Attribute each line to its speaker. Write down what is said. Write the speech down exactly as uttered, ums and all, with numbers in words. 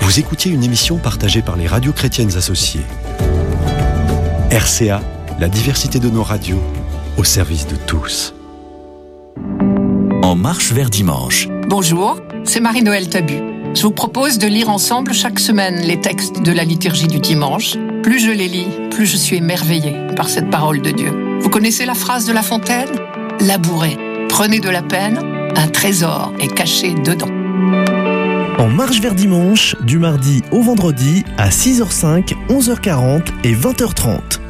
Speaker 1: Vous écoutiez une émission partagée par les radios chrétiennes associées. R C A, la diversité de nos radios, au service de tous.
Speaker 2: En marche vers dimanche.
Speaker 3: Bonjour, c'est Marie-Noëlle Tabu. Je vous propose de lire ensemble chaque semaine les textes de la liturgie du dimanche. Plus je les lis, plus je suis émerveillée par cette parole de Dieu. Vous connaissez la phrase de La Fontaine ? Labourez, prenez de la peine, un trésor est caché dedans.
Speaker 4: En marche vers dimanche, du mardi au vendredi à six heures cinq, onze heures quarante et vingt heures trente.